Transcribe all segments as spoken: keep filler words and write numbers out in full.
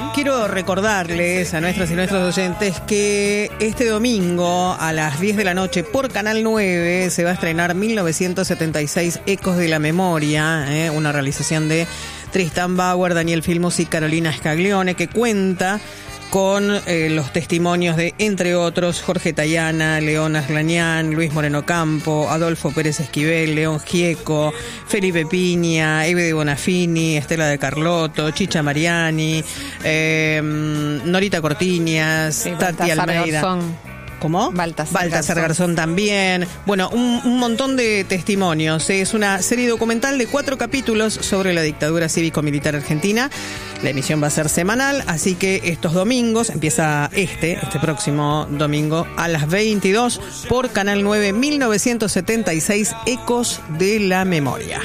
quiero recordarles a nuestras y nuestros oyentes que este domingo a las diez de la noche por Canal nueve se va a estrenar mil novecientos setenta y seis Ecos de la Memoria, eh, una realización de Tristan Bauer, Daniel Filmus y Carolina Scaglione, que cuenta con eh, los testimonios de, entre otros, Jorge Tayana, León Asglanián, Luis Moreno Campo, Adolfo Pérez Esquivel, León Gieco, Felipe Piña, Eve de Bonafini, Estela de Carlotto, Chicha Mariani, eh, Norita Cortiñas, sí, Tati Almeida. Garzón. ¿Cómo? Baltasar, Baltasar Garzón. Garzón también. Bueno, un, un montón de testimonios. Es una serie documental de cuatro capítulos sobre la dictadura cívico-militar argentina. La emisión va a ser semanal, así que estos domingos, empieza este, este próximo domingo a las veintidós por Canal nueve, mil novecientos setenta y seis, Ecos de la Memoria.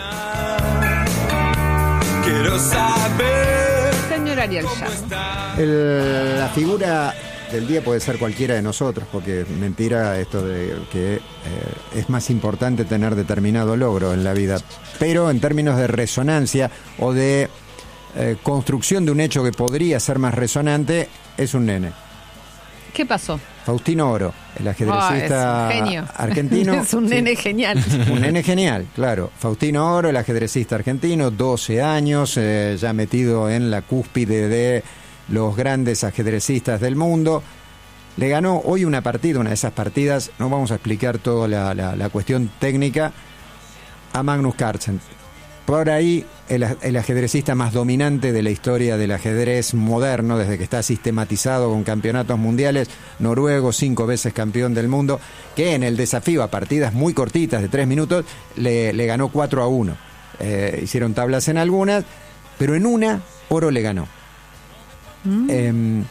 Quiero saber. Señor Ariel Llano. El, la figura del día puede ser cualquiera de nosotros, porque mentira esto de que eh, es más importante tener determinado logro en la vida, pero en términos de resonancia o de eh, construcción de un hecho que podría ser más resonante, es un nene. ¿Qué pasó? Faustino Oro, el ajedrecista oh, es un genio. argentino. Es un nene sí. genial. Un nene genial, claro. Faustino Oro, el ajedrecista argentino, doce años, eh, ya metido en la cúspide de los grandes ajedrecistas del mundo. Le ganó hoy una partida, una de esas partidas, no vamos a explicar toda la, la, la cuestión técnica, a Magnus Carlsen. Por ahí, el, el ajedrecista más dominante de la historia del ajedrez moderno, desde que está sistematizado con campeonatos mundiales, noruego, cinco veces campeón del mundo, que en el desafío a partidas muy cortitas de tres minutos, le, le ganó cuatro a uno. Eh, hicieron tablas en algunas, pero en una, Oro le ganó. Mm. Eh,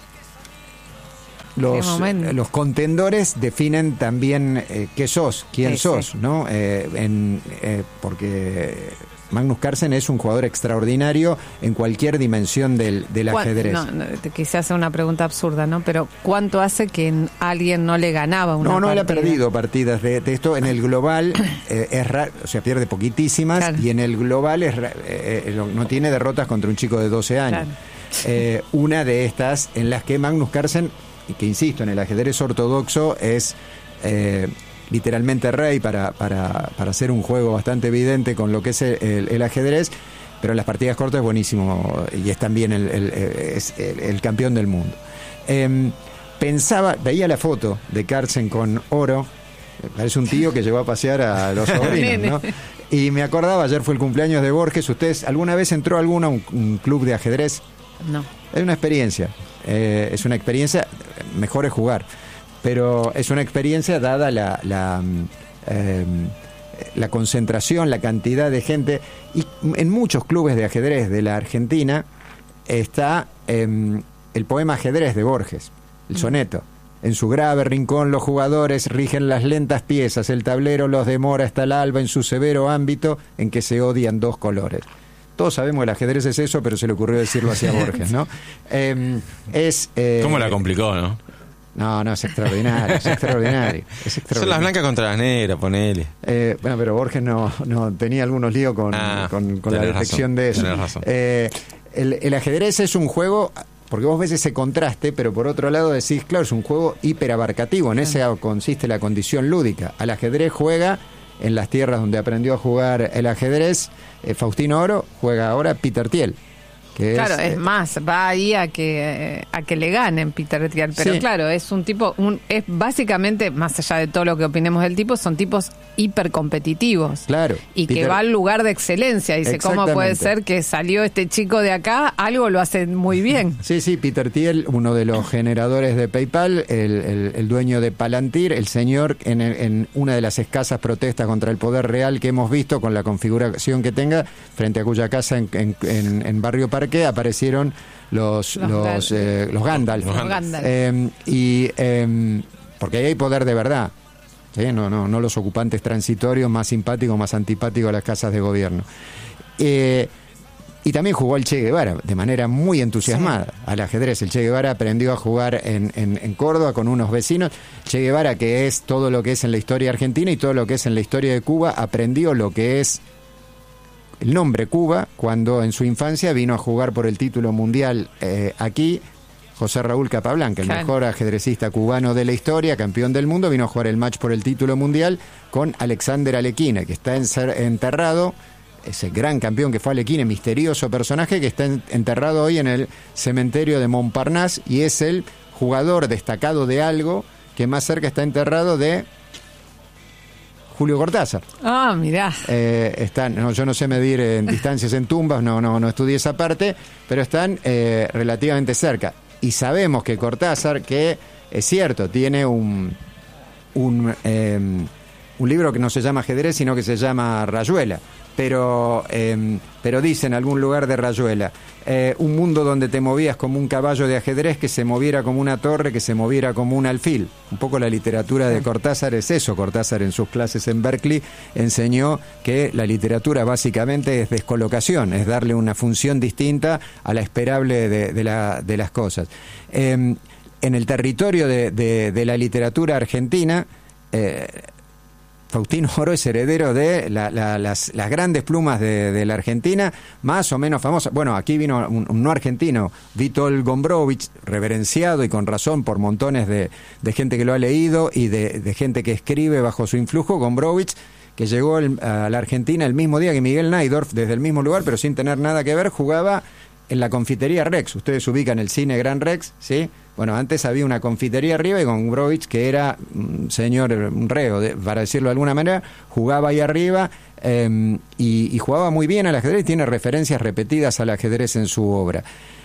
los, los contendores definen también eh, qué sos, quién sí, sos, sí. ¿no? Eh, en, eh, porque Magnus Carlsen es un jugador extraordinario en cualquier dimensión del, del ajedrez. No, no, te quise hacer una pregunta absurda, ¿no? Pero ¿cuánto hace que alguien no le ganaba una No, no, partida? Él ha perdido partidas de, de esto. En el global eh, es raro, o sea, pierde poquitísimas, claro. Y en el global es, eh, eh, no tiene derrotas contra un chico de doce años. Claro. Eh, una de estas en las que Magnus Carlsen, que insisto, en el ajedrez ortodoxo es eh, literalmente rey para, para, para hacer un juego bastante evidente con lo que es el, el ajedrez, pero en las partidas cortas es buenísimo y es también el, el, es el, el campeón del mundo. Eh, pensaba, veía la foto de Carlsen con Oro, parece un tío que llevó a pasear a los sobrinos, ¿no? Y me acordaba, ayer fue el cumpleaños de Borges. ¿Ustedes alguna vez entró a alguna un, un club de ajedrez? No. Es una experiencia, eh, es una experiencia, mejor es jugar, pero es una experiencia dada la, la, eh, la concentración, la cantidad de gente. Y en muchos clubes de ajedrez de la Argentina está eh, el poema Ajedrez de Borges, el soneto. En su grave rincón los jugadores rigen las lentas piezas, el tablero los demora hasta el alba en su severo ámbito en que se odian dos colores. Todos sabemos que el ajedrez es eso, pero se le ocurrió decirlo hacia Borges, ¿no? Eh, es, eh, ¿Cómo la complicó, no? No, no, es extraordinario, es extraordinario, es extraordinario. Son las blancas contra las negras, ponele. Eh, bueno, pero Borges no, no tenía algunos líos con, ah, con, con la detección razón, de eso. Razón. Eh, el, el ajedrez es un juego, porque vos ves ese contraste, pero por otro lado decís, claro, es un juego hiperabarcativo, en ese consiste la condición lúdica. Al ajedrez juega en las tierras donde aprendió a jugar el ajedrez eh, Faustino Oro, juega ahora Peter Thiel. Que claro, es, es eh, más, va ahí a que a que le ganen Peter Thiel, pero sí. Claro, es un tipo, un, es básicamente, más allá de todo lo que opinemos del tipo, son tipos hipercompetitivos. Claro. Y Peter, que va al lugar de excelencia. Dice, ¿cómo puede ser que salió este chico de acá? Algo lo hace muy bien. Sí, sí, Peter Thiel, uno de los generadores de PayPal, el, el, el dueño de Palantir, el señor en, en una de las escasas protestas contra el poder real que hemos visto, con la configuración que tenga, frente a cuya casa en, en, en, en Barrio Parque aparecieron los los, los, eh, los Gandalf. Los Gandalf. Eh, y eh, porque ahí hay poder de verdad. ¿Sí? No, no, no los ocupantes transitorios más simpáticos, más antipáticos a las casas de gobierno. Eh, y también jugó el Che Guevara de manera muy entusiasmada, sí, al ajedrez. El Che Guevara aprendió a jugar en, en, en Córdoba con unos vecinos. Che Guevara, que es todo lo que es en la historia argentina y todo lo que es en la historia de Cuba, aprendió lo que es el nombre Cuba cuando en su infancia vino a jugar por el título mundial eh, aquí. José Raúl Capablanca, el claro. mejor ajedrecista cubano de la historia, campeón del mundo, vino a jugar el match por el título mundial con Alexander Alekhine, que está enterrado, ese gran campeón que fue Alekhine, misterioso personaje que está enterrado hoy en el cementerio de Montparnasse y es el jugador destacado de algo que más cerca está enterrado de Julio Cortázar. Ah, mirá. Eh, están, no, yo no sé medir en distancias en tumbas, no, no, no estudié esa parte, pero están eh, relativamente cerca. Y sabemos que Cortázar, que es cierto, tiene un un, eh, un libro que no se llama Ajedrez, sino que se llama Rayuela, pero, eh, pero dice en algún lugar de Rayuela, eh, un mundo donde te movías como un caballo de ajedrez, que se moviera como una torre, que se moviera como un alfil. Un poco la literatura de Cortázar es eso. Cortázar en sus clases en Berkeley enseñó que la literatura básicamente es descolocación, es darle una función distinta a la esperable de, de, la, de las cosas. Eh, en el territorio de, de, de la literatura argentina, eh, Faustino Oro es heredero de la, la, las, las grandes plumas de, de la Argentina, más o menos famosas. Bueno, aquí vino un, un no argentino, Witold Gombrowicz, reverenciado y con razón por montones de, de gente que lo ha leído y de, de gente que escribe bajo su influjo. Gombrowicz, que llegó el, a la Argentina el mismo día que Miguel Najdorf, desde el mismo lugar, pero sin tener nada que ver, jugaba en la confitería Rex. Ustedes ubican el cine Gran Rex, ¿sí? Bueno, antes había una confitería arriba y Gombrowicz, que era un señor, un reo, de, para decirlo de alguna manera, jugaba ahí arriba eh, y, y jugaba muy bien al ajedrez, tiene referencias repetidas al ajedrez en su obra.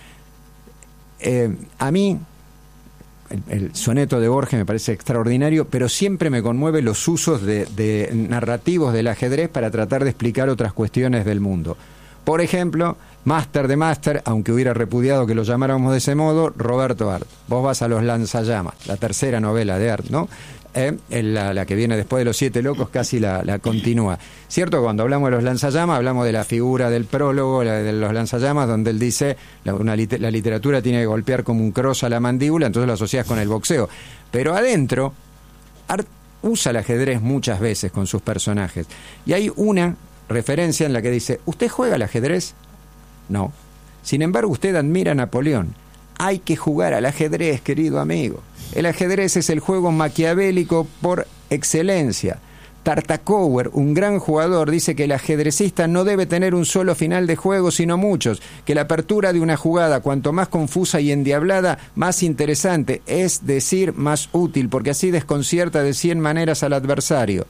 Eh, a mí, el, el soneto de Borges me parece extraordinario, pero siempre me conmueve los usos de, de narrativos del ajedrez para tratar de explicar otras cuestiones del mundo. Por ejemplo, máster de máster, aunque hubiera repudiado que lo llamáramos de ese modo, Roberto Arlt. Vos vas a Los Lanzallamas, la tercera novela de Arlt, ¿no? Eh, la, la que viene después de Los Siete Locos, casi la, la continúa. Cierto, cuando hablamos de Los Lanzallamas, hablamos de la figura del prólogo, la de Los Lanzallamas, donde él dice, la, una, la literatura tiene que golpear como un cross a la mandíbula, entonces lo asocias con el boxeo. Pero adentro, Arlt usa el ajedrez muchas veces con sus personajes. Y hay una referencia en la que dice, ¿usted juega al ajedrez? No. Sin embargo, usted admira a Napoleón. Hay que jugar al ajedrez, querido amigo. El ajedrez es el juego maquiavélico por excelencia. Tartakower, un gran jugador, dice que el ajedrecista no debe tener un solo final de juego, sino muchos, que la apertura de una jugada, cuanto más confusa y endiablada, más interesante, es decir, más útil, porque así desconcierta de cien maneras al adversario.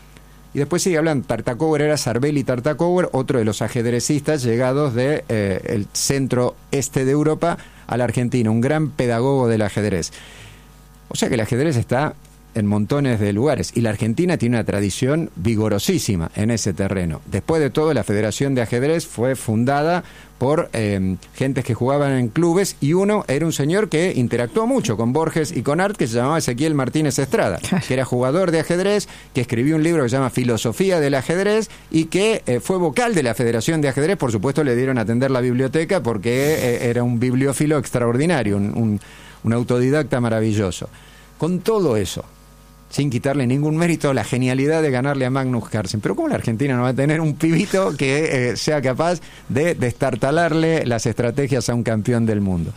Y después sigue hablando, Tartakower era Sarbeli Tartakower, otro de los ajedrecistas llegados del de, eh, centro este de Europa a la Argentina, un gran pedagogo del ajedrez. O sea que el ajedrez está en montones de lugares y la Argentina tiene una tradición vigorosísima en ese terreno. Después de todo, la Federación de Ajedrez fue fundada por eh, gentes que jugaban en clubes y uno era un señor que interactuó mucho con Borges y con Arlt, que se llamaba Ezequiel Martínez Estrada, que era jugador de ajedrez, que escribió un libro que se llama Filosofía del Ajedrez y que eh, fue vocal de la Federación de Ajedrez. Por supuesto, le dieron a atender la biblioteca porque eh, era un bibliófilo extraordinario, un, un, un autodidacta maravilloso. Con todo eso, sin quitarle ningún mérito, la genialidad de ganarle a Magnus Carlsen. Pero ¿cómo la Argentina no va a tener un pibito que eh, sea capaz de destartalarle las estrategias a un campeón del mundo?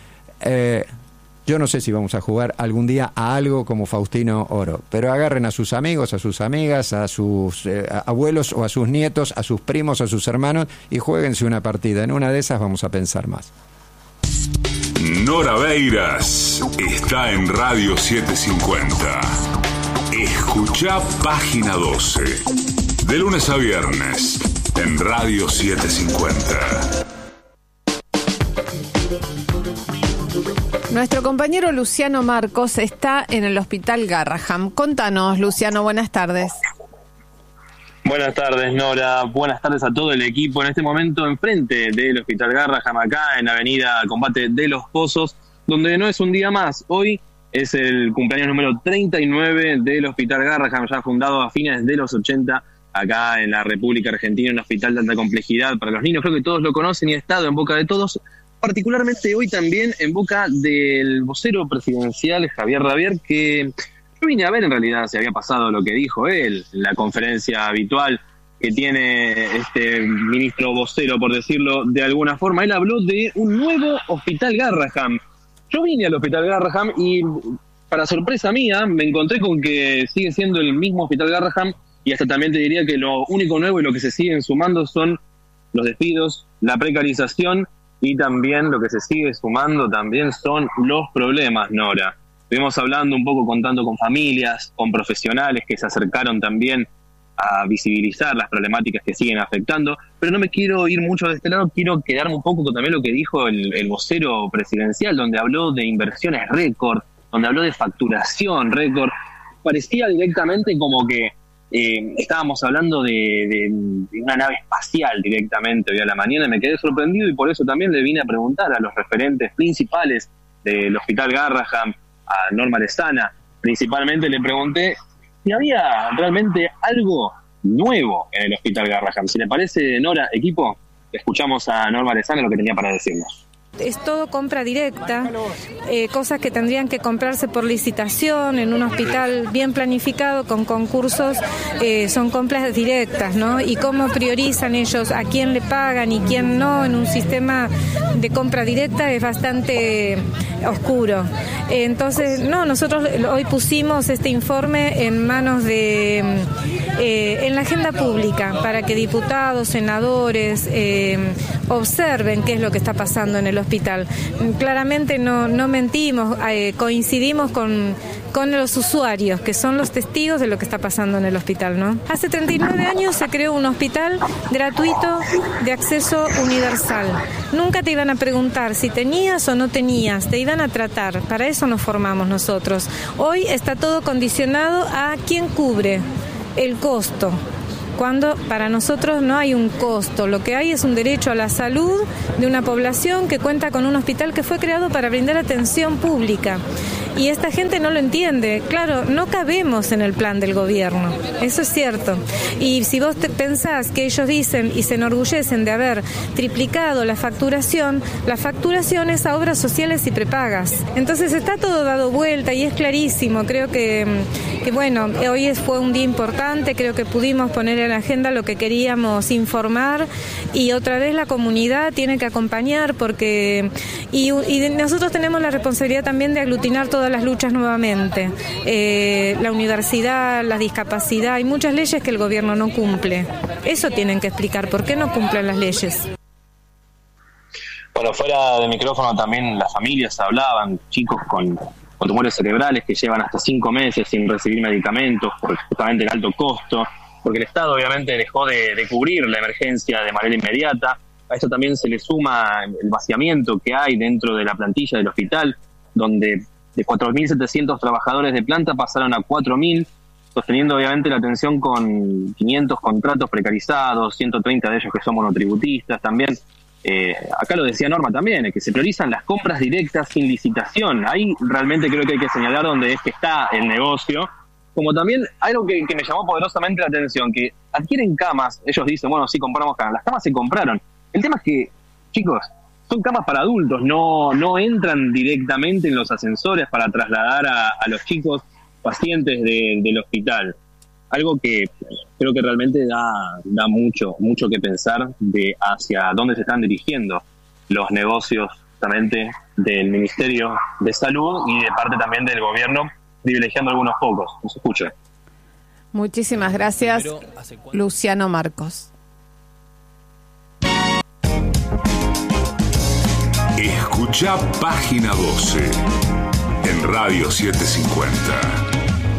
Eh, yo no sé si vamos a jugar algún día a algo como Faustino Oro, pero agarren a sus amigos, a sus amigas, a sus eh, abuelos o a sus nietos, a sus primos, a sus hermanos y juéguense una partida. En una de esas vamos a pensar más. Nora Beiras está en Radio setecientos cincuenta. Escuchá Página doce. De lunes a viernes en Radio setecientos cincuenta. Nuestro compañero Luciano Marcos está en el Hospital Garrahan. Contanos, Luciano, buenas tardes. Buenas tardes, Nora. Buenas tardes a todo el equipo. En este momento, enfrente del Hospital Garrahan, acá en Avenida Combate de los Pozos, donde no es un día más. Hoy es el cumpleaños número treinta y nueve del Hospital Garrahan, ya fundado a fines de los ochenta, acá en la República Argentina, un hospital de alta complejidad para los niños. Creo que todos lo conocen y ha estado en boca de todos, particularmente hoy también en boca del vocero presidencial, Javier Rabier, que yo vine a ver en realidad si había pasado lo que dijo él, la conferencia habitual que tiene este ministro vocero, por decirlo de alguna forma. Él habló de un nuevo Hospital Garrahan. Yo vine al Hospital Garrahan y, para sorpresa mía, me encontré con que sigue siendo el mismo Hospital Garrahan, y hasta también te diría que lo único nuevo y lo que se siguen sumando son los despidos, la precarización, y también lo que se sigue sumando también son los problemas, Nora. Estuvimos hablando un poco, contando con familias, con profesionales que se acercaron también a visibilizar las problemáticas que siguen afectando, pero no me quiero ir mucho de este lado, quiero quedarme un poco con también lo que dijo el, el vocero presidencial, donde habló de inversiones récord, donde habló de facturación récord. Parecía directamente como que eh, estábamos hablando de, de, de una nave espacial directamente hoy a la mañana. Me quedé sorprendido y por eso también le vine a preguntar a los referentes principales del Hospital Garrahan, a Norma Lezana. Principalmente le pregunté si había realmente algo nuevo en el Hospital Garrahan. Si le parece, Nora, equipo, escuchamos a Norma Lezana lo que tenía para decirnos. Es todo compra directa, eh, cosas que tendrían que comprarse por licitación en un hospital bien planificado con concursos, eh, son compras directas, ¿no? Y cómo priorizan ellos a quién le pagan y quién no en un sistema de compra directa es bastante oscuro. Eh, entonces, no, nosotros hoy pusimos este informe en manos de, eh, en la agenda pública para que diputados, senadores eh, observen qué es lo que está pasando en el hospital. Claramente no, no mentimos, eh, coincidimos con, con los usuarios, que son los testigos de lo que está pasando en el hospital, ¿no? Hace treinta y nueve años se creó un hospital gratuito de acceso universal. Nunca te iban a preguntar si tenías o no tenías, te iban a tratar. Para eso nos formamos nosotros. Hoy está todo condicionado a quién cubre el costo, cuando para nosotros no hay un costo. Lo que hay es un derecho a la salud de una población que cuenta con un hospital que fue creado para brindar atención pública. Y esta gente no lo entiende. Claro, no cabemos en el plan del gobierno, eso es cierto. Y si vos te pensás que ellos dicen y se enorgullecen de haber triplicado la facturación, la facturación es a obras sociales y prepagas. Entonces está todo dado vuelta y es clarísimo. Creo que, que bueno, hoy fue un día importante, creo que pudimos poner en la agenda lo que queríamos informar, y otra vez la comunidad tiene que acompañar porque y, y nosotros tenemos la responsabilidad también de aglutinar todas las luchas nuevamente. Eh, la universidad, la discapacidad, hay muchas leyes que el gobierno no cumple. Eso tienen que explicar, ¿por qué no cumplen las leyes? Bueno, fuera de micrófono también las familias hablaban, chicos con, con tumores cerebrales que llevan hasta cinco meses sin recibir medicamentos por justamente el alto costo, porque el Estado obviamente dejó de, de cubrir la emergencia de manera inmediata. A esto también se le suma el vaciamiento que hay dentro de la plantilla del hospital, donde de cuatro mil setecientos trabajadores de planta pasaron a cuatro mil, sosteniendo obviamente la atención con quinientos contratos precarizados, ciento treinta de ellos que son monotributistas también. Eh, acá lo decía Norma también, es que se priorizan las compras directas sin licitación. Ahí realmente creo que hay que señalar dónde es que está el negocio. Como también algo que, que me llamó poderosamente la atención, que adquieren camas, ellos dicen, bueno, sí, compramos camas, las camas se compraron. El tema es que, chicos, son camas para adultos, no, no entran directamente en los ascensores para trasladar a, a los chicos pacientes de, del hospital. Algo que creo que realmente da, da mucho, mucho que pensar de hacia dónde se están dirigiendo los negocios justamente del Ministerio de Salud y de parte también del gobierno, privilegiando a algunos pocos. Nos escucha. Muchísimas gracias, Luciano Marcos. Escucha Página doce en Radio setecientos cincuenta.